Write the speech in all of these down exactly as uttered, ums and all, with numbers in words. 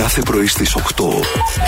Κάθε πρωί στις οκτώ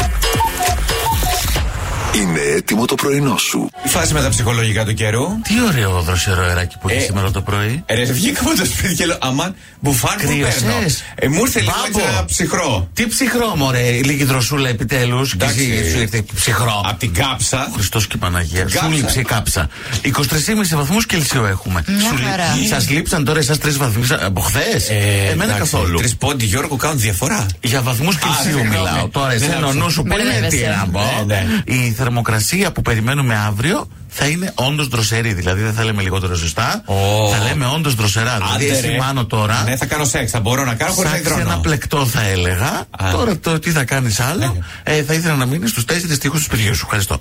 είναι έτοιμο το πρωινό σου. Η φάση με τα ψυχολογικά του καιρού. Τι ωραίο δροσερό αεράκι που έχει ε, σήμερα το πρωί. Ρε, βγήκα από το σπίτι και λέω αμάν, μπουφάν που παίρνω. Ε, μου ήρθε λίγο έτσι ένα ψυχρό. Τι ψυχρό, μωρέ, λίγη δροσούλα επιτέλους. Και εσύ σου ήρθε ψυχρό. Απ' την κάψα. Χριστός και Παναγία. Σου λείψε η κάψα. είκοσι τρεις κόμμα πέντε βαθμούς Κελσίου έχουμε. Σας λείψαν τώρα εσάς τρεις βαθμούς από χθες. Ε, Εμένα καθόλου. Τρεις πόντι, Γιώργο, κάνουν διαφορά. Για βαθμούς Κελσίου μιλάω. Τώρα εσένα ο νους σου που είναι τι να πω. Η θερμοκρασία που περιμένουμε αύριο θα είναι όντως δροσερή. Δηλαδή δεν θα λέμε λιγότερο ζεστά. Oh. Θα λέμε όντως δροσερά. Δηλαδή εσύ μάνο τώρα. Ναι, θα κάνω σεξ. Θα μπορώ να κάνω χωρίς να υδρώνω. ένα πλεκτό θα έλεγα. Ah. Τώρα το τι θα κάνεις άλλο. ε, θα ήθελα να μείνεις στους τέσσερις τοίχους του σπιτιού σου. Ευχαριστώ.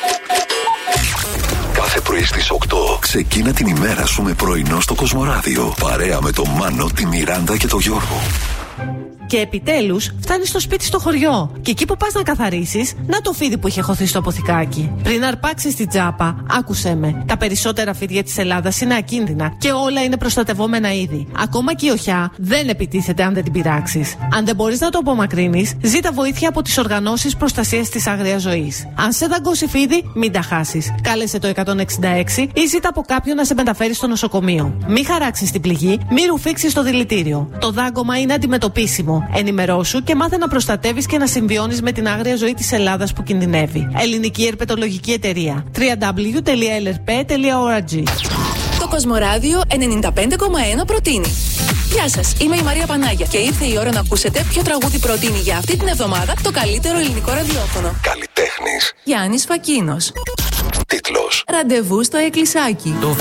Κάθε πρωί στις οκτώ ξεκίνα την ημέρα σου με πρωινό στο Κοσμοράδιο. Παρέα με τον Μάνο, τη Μιράντα και τον Γιώργο. Και επιτέλους φτάνεις στο σπίτι στο χωριό. Και εκεί που πας να καθαρίσεις, να το φίδι που είχε χωθεί στο αποθηκάκι. Πριν αρπάξεις την τσάπα, άκουσέ με. Τα περισσότερα φίδια της Ελλάδας είναι ακίνδυνα και όλα είναι προστατευόμενα είδη. Ακόμα και η οχιά δεν επιτίθεται αν δεν την πειράξεις. Αν δεν μπορείς να το απομακρύνεις, ζήτα βοήθεια από τις οργανώσεις προστασίας της άγριας ζωής. Αν σε δαγκώσει φίδι, μην τα χάσεις. Κάλεσε το εκατόν εξήντα έξι ή ζήτα από κάποιον να σε μεταφέρει στο νοσοκομείο. Μην χαράξεις την πληγή, μην ρουφήξεις το δηλητήριο. Το δάγκωμα είναι αντιμετωπίσιμο. Ενημερώσου και μάθε να προστατεύεις και να συμβιώνεις με την άγρια ζωή της Ελλάδας που κινδυνεύει. Ελληνική Ερπετολογική Εταιρεία. double-u double-u double-u τελεία ελ αρ πι τελεία org. Το Κοσμοράδιο ενενήντα πέντε κόμμα ένα προτείνει. Γεια σας, είμαι η Μαρία Πανάγια και ήρθε η ώρα να ακούσετε ποιο τραγούδι προτείνει για αυτή την εβδομάδα το καλύτερο ελληνικό ραδιόφωνο. Καλλιτέχνης Γιάννης Φακίνος. Τίτλος Ραντεβού στο Εκκλησάκι. Το